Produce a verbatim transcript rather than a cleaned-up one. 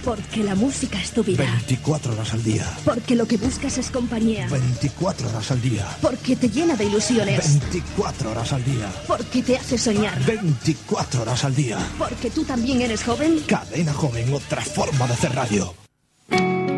Porque la música es tu vida. veinticuatro horas al día. Porque lo que buscas es compañía. veinticuatro horas al día. Porque te llena de ilusiones. veinticuatro horas al día. Porque te hace soñar. veinticuatro horas al día. Porque tú también eres joven. Cadena Joven, otra forma de hacer radio.